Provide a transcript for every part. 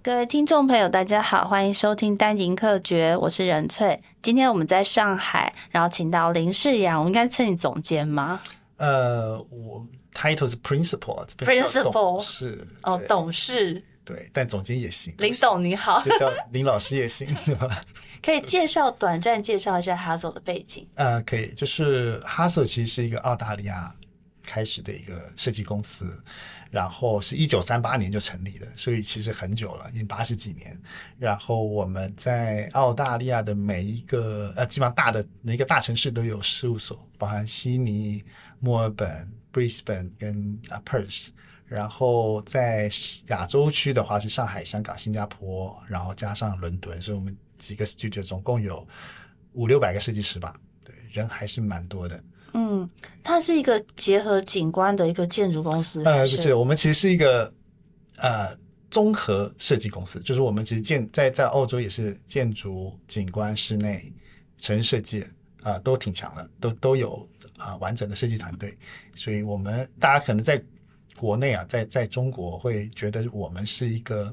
各位听众朋友大家好，欢迎收听单营课诀，我是任粹。今天我们在上海，然后请到林世阳，我应该称你总监吗？ 我 title 是 principal 是哦，董事， 对，但总监也行， 林董你好， 就叫林老师也行，对吧？ 可以短暂介绍一下 Hazel 的背景。 可以，就是 Hazel 其实是一个澳大利亚开始的一个设计公司，然后是1938年就成立的，所以其实很久了，已经80几年。然后我们在澳大利亚的每一个基本上每一个大城市都有事务所，包含悉尼、墨尔本、Brisbane 跟Perth。然后在亚洲区的话是上海、香港、新加坡，然后加上伦敦，所以我们几个 studio 总共有500-600个设计师吧，对，人还是蛮多的。 它是一个结合景观的一个建筑公司。 不是，我们其实是一个综合设计公司，就是我们其实在欧洲也是建筑、景观、室内、城市设计都挺强的，都有完整的设计团队，所以我们大家可能在国内在中国会觉得我们是一个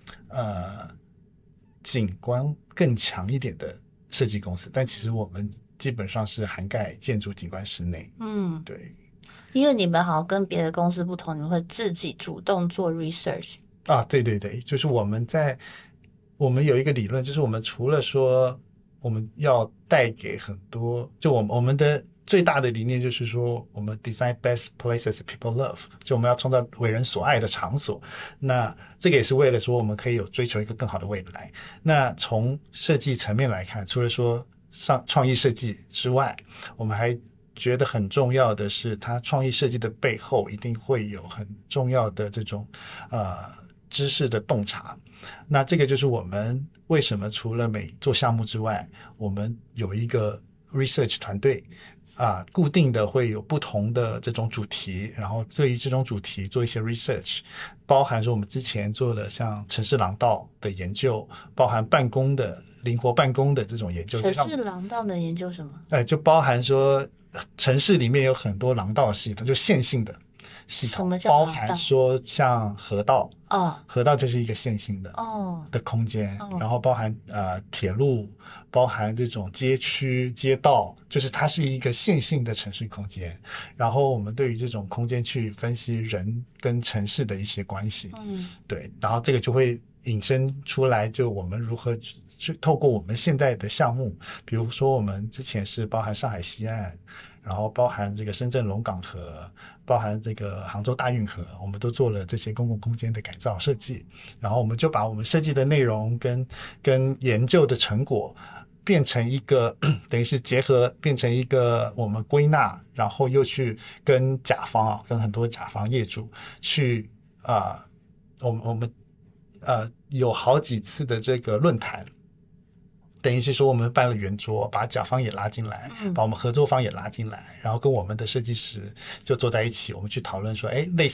景观更强一点的设计公司，但其实我们基本上是涵盖建筑、景观、室内。对。 因为你们好像跟别的公司不同，你们会自己主动做 research。 对对对，就是我们有一个理论，就是我们除了说我们要带给很多，就我们的最大的理念就是说，我们 design best places people love， 就我们要创造为人所爱的场所。那这个也是为了说我们可以有追求一个更好的未来。那从设计层面来看，除了说创意设计之外，我们还觉得很重要的是，它创意设计的背后一定会有很重要的这种知识的洞察。那这个就是我们为什么除了每做项目之外，我们有一个 research 团队固定的会有不同的这种主题，然后对于这种主题做一些 research， 包含说我们之前做的像城市廊道的研究，包含灵活办公的这种研究。 城市廊道的研究什么？ 就包含说城市里面有很多廊道系统，就线性的系统， 什么叫包含说像河道，河道就是一个线性的的空间，然后包含铁路，包含这种街区街道，就是它是一个线性的城市空间。然后我们对于这种空间去分析人跟城市的一些关系，对，然后这个就会引申出来，就我们如何去透过我们现在的项目，比如说我们之前是包含上海西岸，然后包含这个深圳龙岗河，包含这个杭州大运河，我们都做了这些公共空间的改造设计。然后我们就把我们设计的内容跟研究的成果变成一个等于是结合，变成一个我们归纳，然后又去跟甲方跟很多甲方业主去我们有好几次的这个论坛，等于是说我们办了圆桌，把甲方也拉进来，把我们合作方也拉进来，然后跟我们的设计师就坐在一起，我们去讨论说，类似